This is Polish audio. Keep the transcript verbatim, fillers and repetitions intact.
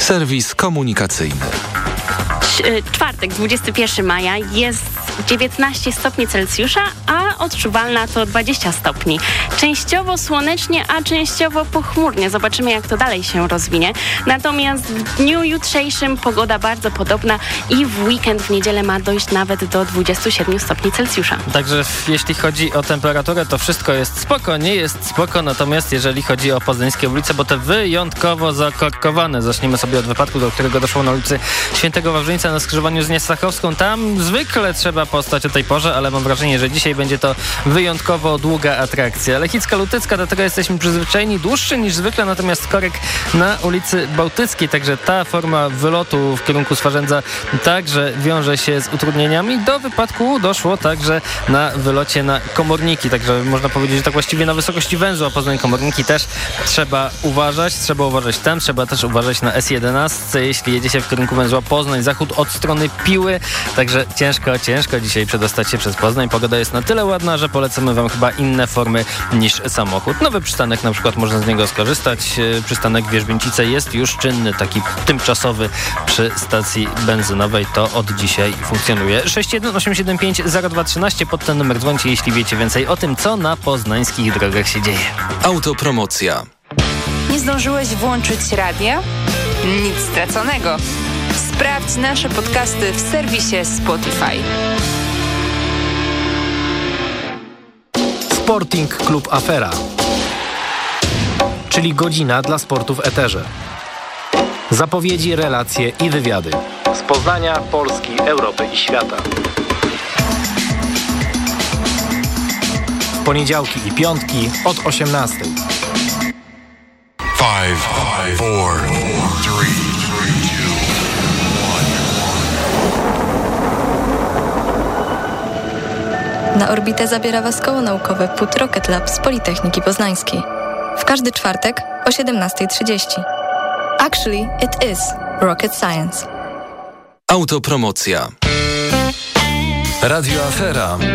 Serwis komunikacyjny. Czwartek, dwudziestego pierwszego maja, jest dziewiętnaście stopni Celsjusza, a odczuwalna to dwadzieścia stopni. Częściowo słonecznie, a częściowo pochmurnie. Zobaczymy, jak to dalej się rozwinie. Natomiast w dniu jutrzejszym pogoda bardzo podobna i w weekend, w niedzielę ma dojść nawet do dwudziestu siedmiu stopni Celsjusza. Także jeśli chodzi o temperaturę, to wszystko jest spoko, nie jest spoko, natomiast jeżeli chodzi o poznańskie ulice, bo te wyjątkowo zakorkowane. Zaczniemy sobie od wypadku, do którego doszło na ulicy Świętego Wawrzyńca na skrzyżowaniu z Niestachowską. Tam zwykle trzeba postać o tej porze, ale mam wrażenie, że dzisiaj będzie to wyjątkowo długa atrakcja. Lechicka Lutycka, do tego jesteśmy przyzwyczajeni, dłuższy niż zwykle, natomiast korek na ulicy Bałtyckiej, także ta forma wylotu w kierunku Swarzędza także wiąże się z utrudnieniami. Do wypadku doszło także na wylocie na Komorniki, także można powiedzieć, że tak właściwie na wysokości węzła Poznań-Komorniki też trzeba uważać, trzeba uważać tam, trzeba też uważać na S jedenaście, jeśli jedzie się w kierunku węzła Poznań-Zachód od strony Piły, także ciężko, ciężko dzisiaj przedostać się przez Poznań. Pogoda jest na tyle ładna, że polecamy wam chyba inne formy niż samochód. Nowy przystanek na przykład można z niego skorzystać. Przystanek Wierzbięcice jest już czynny, taki tymczasowy przy stacji benzynowej. To od dzisiaj funkcjonuje. sześć jeden osiem siedem pięć zero dwa trzynaście pod ten numer dzwońcie, jeśli wiecie więcej o tym, co na poznańskich drogach się dzieje. Autopromocja. Nie zdążyłeś włączyć radia? Nic straconego. Sprawdź nasze podcasty w serwisie Spotify. Sporting Klub Afera, czyli godzina dla sportu w eterze. Zapowiedzi, relacje i wywiady z Poznania, Polski, Europy i świata. W poniedziałki i piątki od osiemnastej. Five, five, four, three, Na orbitę zabiera Was koło naukowe P U T Rocket Lab z Politechniki Poznańskiej. W każdy czwartek o siedemnasta trzydzieści. Actually, it is rocket science. Autopromocja. Radio Afera